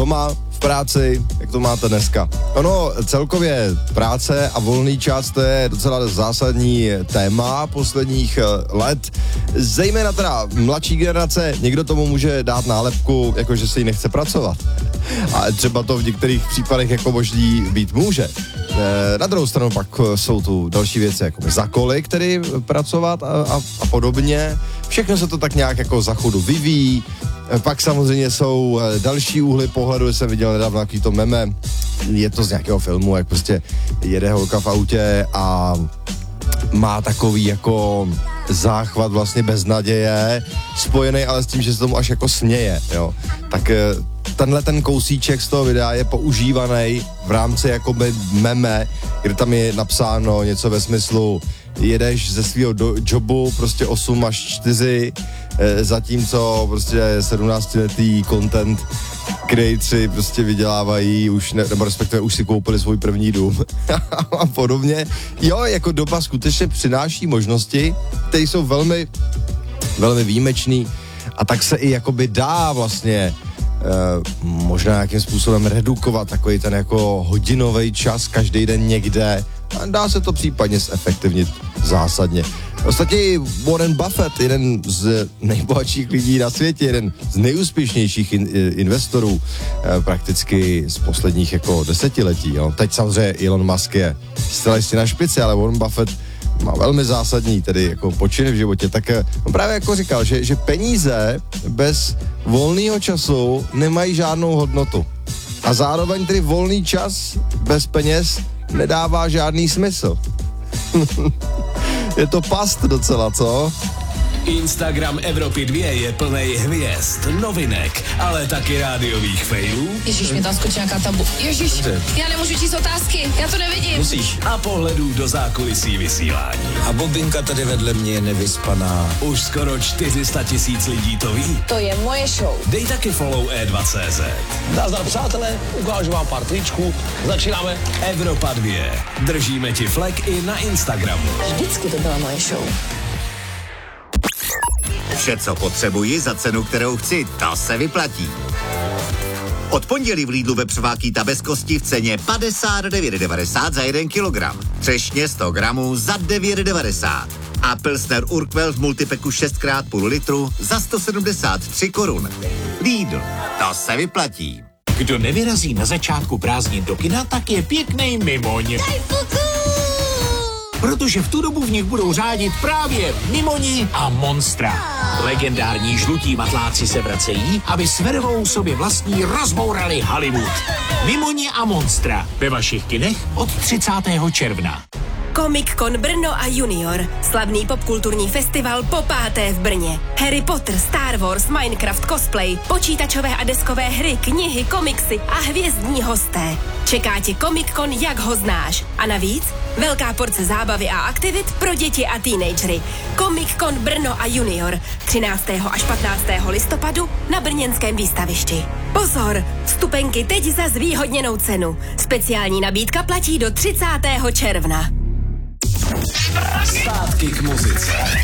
doma, v práci, jak to máte dneska? Ono, celkově práce a volný čas, to je docela zásadní téma posledních let. Zejména teda mladší generace, někdo tomu může dát nálepku, jako že si ji nechce pracovat. A třeba to v některých případech jako možný být může. Na druhou stranu pak jsou tu další věci, jako za kolik tedy pracovat a podobně. Všechno se to tak nějak jako za chodu vyvíjí. Pak samozřejmě jsou další úhly pohledu, jsem viděl nedávno takový to meme, je to z nějakého filmu, jak prostě jede holka v autě a má takový jako záchvat vlastně beznaděje, spojený ale s tím, že se tomu až jako směje, jo. Tak tenhle ten kousíček z toho videa je používaný v rámci jakoby meme, kde tam je napsáno něco ve smyslu jedeš ze svého jobu prostě 8 až 4, zatímco prostě 17letý content creatorsi prostě vydělávají už, nebo respektive už si koupili svůj první dům a podobně. Jo, jako doba skutečně přináší možnosti, které jsou velmi, velmi výjimečný a tak se i jakoby dá vlastně možná nějakým způsobem redukovat takový ten jako hodinový čas každý den někde a dá se to případně zefektivnit zásadně. Ostatně Warren Buffett, jeden z nejbohatších lidí na světě, jeden z nejúspěšnějších investorů prakticky z posledních jako desetiletí. Jo. Teď samozřejmě Elon Musk je zcela jistě na špici, ale Warren Buffett má velmi zásadní tedy jako počin v životě, tak on právě jako říkal, že peníze bez volného času nemají žádnou hodnotu. A zároveň tedy volný čas bez peněz nedává žádný smysl. Je to past docela, co? Instagram Evropy 2 je plnej hvězd, novinek, ale taky rádiových failů. Ježíš, mě tam skočí nějaká tabu. Ježíš, já nemůžu číst otázky, já to nevidím. Musíš. A pohledů do zákulisí vysílání. A Bobinka tady vedle mě je nevyspaná. Už skoro 400 000 lidí to ví. To je moje show. Dej taky follow E2.cz. Nazdar přátelé, ukážu vám pár tričků. Začínáme. Evropa 2. Držíme ti flek i na Instagramu. Vždycky to byla moje show. Vše, co potřebuji za cenu, kterou chci, to se vyplatí. Od pondělí v Lidlu vepřová bez kosti v ceně 59,90 za 1 kilogram. Třešně 100 gramů za 9,90. A Pilsner Urquell v multipeku 6x půl litru za 173 korun. Lidl, to se vyplatí. Kdo nevyrazí na začátku prázdnin do kina, tak je pěknej mimoň. Protože v tu dobu v nich budou řádit právě Mimoni a Monstra. Legendární žlutí matláci se vracejí, aby s vervou sobě vlastní rozbourali Hollywood. Mimoni a Monstra ve vašich kinech od 30. června. Comic-Con Brno a Junior. Slavný popkulturní festival po 5. v Brně. Harry Potter, Star Wars, Minecraft, cosplay, počítačové a deskové hry, knihy, komiksy a hvězdní hosté. Čeká tě Comic-Con, jak ho znáš. A navíc velká porce zábavy a aktivit pro děti a teenagery. Comic-Con Brno a Junior 13. až 15. listopadu na brněnském výstavišti. Pozor, vstupenky teď za zvýhodněnou cenu. Speciální nabídka platí do 30. června. Zpátky k muzice.